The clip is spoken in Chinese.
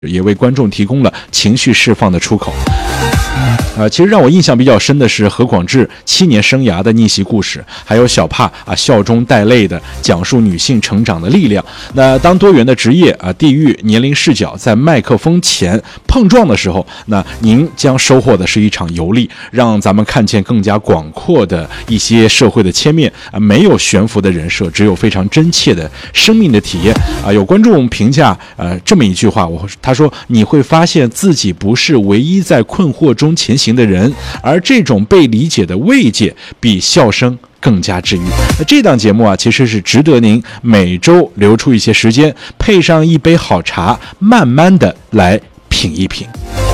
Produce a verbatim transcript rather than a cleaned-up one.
也为观众提供了情绪释放的出口。呃，其实让我印象比较深的是何广智七年生涯的逆袭故事，还有小帕啊笑中带泪的讲述女性成长的力量。那当多元的职业啊、地域、年龄视角在麦克风前碰撞的时候，那您将收获的是一场游历，让咱们看见更加广阔的一些社会的切面啊，没有悬浮的人设，只有非常真切的生命的体验啊。有观众评价呃这么一句话，我他说你会发现自己不是唯一在困惑中前行的人，而这种被理解的慰藉比笑声更加治愈。那这档节目啊，其实是值得您每周留出一些时间，配上一杯好茶，慢慢的来品一品。